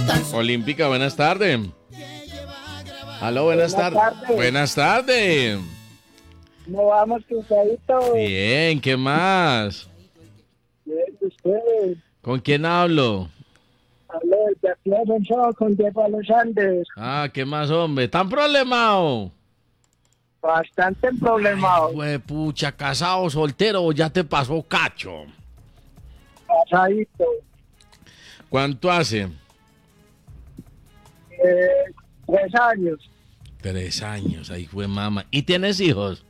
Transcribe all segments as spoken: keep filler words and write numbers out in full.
Olímpica, buenas tardes. Aló, buenas, buenas tardes. tardes. Buenas tardes. ¿Cómo vamos, Cruzadito? Bien, ¿qué más? Bien, ustedes. ¿Con quién hablo? Hablo de aquí a Sonson con Diego Los Andes. Ah, ¿qué más, hombre? ¿Tan problemado? Bastante problemado. Pues pucha, casado, soltero, o ya te pasó cacho. Pasadito. ¿Cuánto hace? Eh, tres años. Tres años, ahí fue mamá. ¿Y tienes hijos?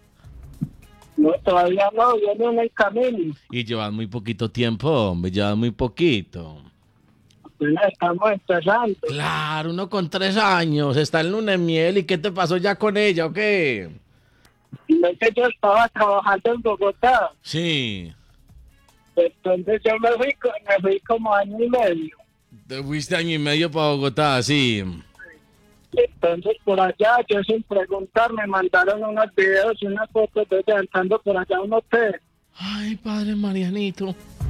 No, todavía no, viene en el camino. Y llevas muy poquito tiempo, hombre, llevas muy poquito. Apenas estamos empezando. Claro, uno con tres años, está en luna de miel, ¿y qué te pasó ya con ella o qué? No es que yo estaba trabajando en Bogotá. Sí. Entonces yo me fui, me fui como año y medio. Te fuiste año y medio para Bogotá, sí. Entonces por allá, yo sin preguntar, me mandaron unos videos y unas fotos de ella entrando por allá a un hotel. Ay, padre Marianito.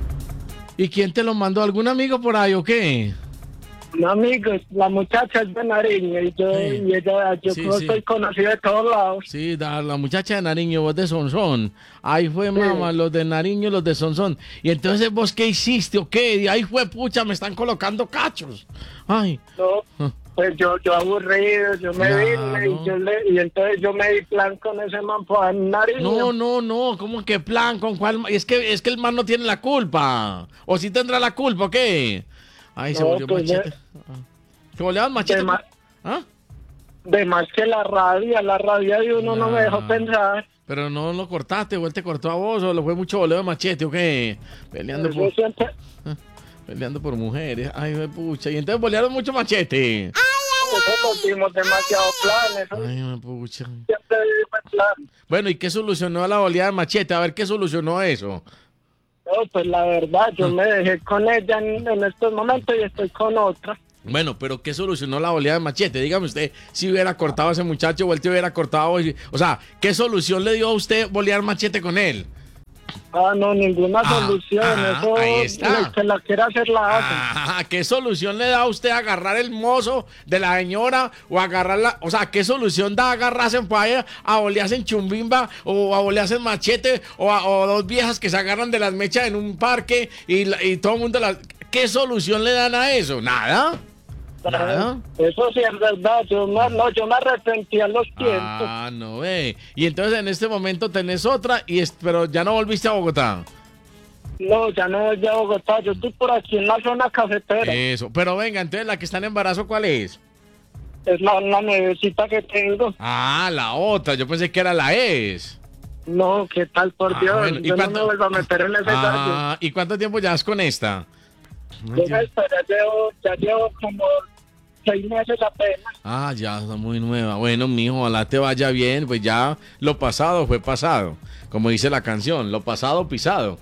¿Y quién te lo mandó? ¿Algún amigo por ahí o qué? Un amigo, la muchacha es de Nariño y yo, sí. y ella, yo sí, creo sí. estoy conocida de todos lados. Sí, la, la muchacha de Nariño, vos de Sonsón. Ahí fue, sí. Mamá, los de Nariño, los de Sonsón. Y entonces, ¿vos qué hiciste o qué? Y ahí fue, pucha, me están colocando cachos. Ay. No, pues yo, yo aburrido, yo me claro. vine y, yo le, y entonces yo me di plan con ese man por Nariño. No, no, no, ¿cómo que plan? ¿Con cuál? Es que, es que el man no tiene la culpa. ¿O sí tendrá la culpa o qué? Ay, se no, volvió pues machete. De... ¿Se volvió machete? De, ma... ¿Ah? de más que la rabia, la rabia de uno no, no me dejó pensar. Pero no lo cortaste, o él te cortó a vos, o lo fue mucho voleo de machete, ¿o qué? Peleando por... Siempre... ¿Ah? Peleando por mujeres. Ay, me pucha. Y entonces bolearon mucho machete. Nosotros nos dimos demasiado planes. Ay, me pucha. Siempre dimos plan. Bueno, ¿y qué solucionó la boleada de machete? A ver, ¿qué solucionó eso? No, pues la verdad, yo me dejé con ella en, en estos momentos y estoy con otra. Bueno, pero ¿qué solucionó la boleada de machete? Dígame usted, si hubiera cortado a ese muchacho o él te hubiera cortado. O sea, ¿qué solución le dio a usted bolear machete con él? Ah, no, ninguna ah, solución. Ah, eso, ahí está. El que la quiera hacer la hace. Ah, ¿qué solución le da a usted agarrar el mozo de la señora o agarrarla? O sea, ¿qué solución da agarrarse en falla, a bolearse en chumbimba o a bolearse en machete o a o dos viejas que se agarran de las mechas en un parque y, y todo el mundo las... ¿Qué solución le dan a eso? Nada. Nada. Eso sí es verdad, yo me, no, yo me arrepentí a los tiempos. Ah, no ve. Y entonces en este momento tenés otra, y es, pero ya no volviste a Bogotá. No, ya no voy a Bogotá, yo estoy por aquí en la zona cafetera. Eso, pero venga, entonces la que está en embarazo, ¿cuál es? Es la, la nuevecita que tengo. Ah, la otra, yo pensé que era la ex. No, ¿qué tal, por ah, Dios? Bueno, ¿y yo cuánto... no me vuelvo a meter en ese ah, gallo. ¿Y cuánto tiempo llevas con esta? Yo ya, ya, llevo, ya llevo como seis meses apenas. Ah, ya está muy nueva. Bueno, mijo, ojalá te vaya bien. Pues ya lo pasado fue pasado. Como dice la canción, lo pasado pisado.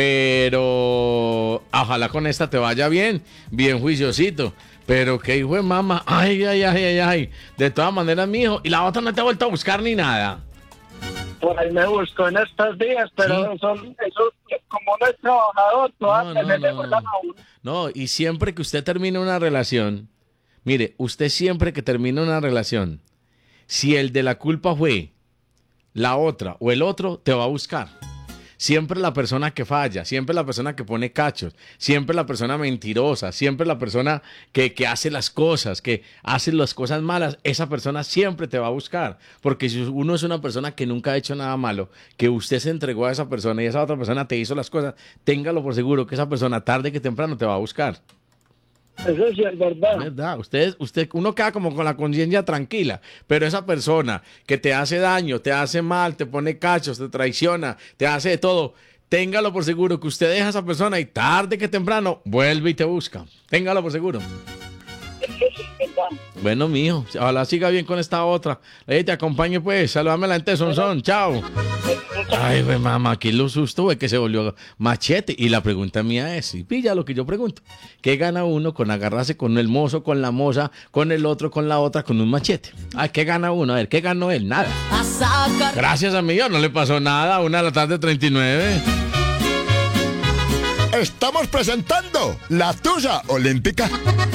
Pero ojalá con esta te vaya bien, bien juiciosito. Pero qué hijo de mamá. Ay, ay, ay, ay, ay. De todas maneras, mijo. Y la otra no te ha vuelto a buscar ni nada. Por ahí me busco en estos días, pero ¿sí? son, eso, como no es trabajador, todas no, no, se le vuelan a uno. No, y siempre que usted termine una relación, mire, usted siempre que termine una relación, si el de la culpa fue la otra o el otro, te va a buscar. Siempre la persona que falla, siempre la persona que pone cachos, siempre la persona mentirosa, siempre la persona que, que hace las cosas, que hace las cosas malas, esa persona siempre te va a buscar. Porque si uno es una persona que nunca ha hecho nada malo, que usted se entregó a esa persona y esa otra persona te hizo las cosas, téngalo por seguro que esa persona tarde que temprano te va a buscar. Eso sí es verdad. Es verdad. Usted, usted, uno queda como con la conciencia tranquila, pero esa persona que te hace daño, te hace mal, te pone cachos, te traiciona, te hace de todo, téngalo por seguro que usted deja a esa persona y tarde que temprano vuelve y te busca. Téngalo por seguro. Eso sí es verdad. Bueno, mijo, ojalá siga bien con esta otra. Ahí te acompañe, pues. Saludame la gente, son, son. Chao. Ay, güey, mamá, aquí lo susto, güey, que se volvió machete. Y la pregunta mía es, y pilla lo que yo pregunto, ¿qué gana uno con agarrarse con el mozo, con la moza, con el otro, con la otra, con un machete? Ay, ¿qué gana uno? A ver, ¿qué ganó él? Nada. Gracias a mí, no le pasó nada. Una de la tarde, treinta y nueve. Estamos presentando La Tuya Olímpica.